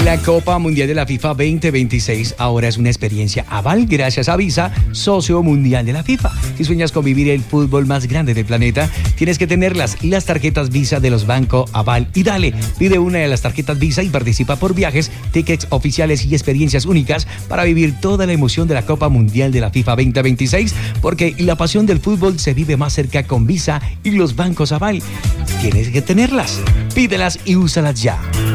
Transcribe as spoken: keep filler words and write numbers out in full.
La Copa Mundial de la FIFA veinte veintiséis ahora es una experiencia Aval gracias a Visa, socio mundial de la FIFA. Si sueñas con vivir el fútbol más grande del planeta, tienes que tenerlas, las tarjetas Visa de los bancos Aval. Y dale, pide una de las tarjetas Visa y participa por viajes, tickets oficiales y experiencias únicas para vivir toda la emoción de la Copa Mundial de la FIFA veinte veintiséis, porque la pasión del fútbol se vive más cerca con Visa y los bancos Aval. Tienes que tenerlas, pídelas y úsalas ya.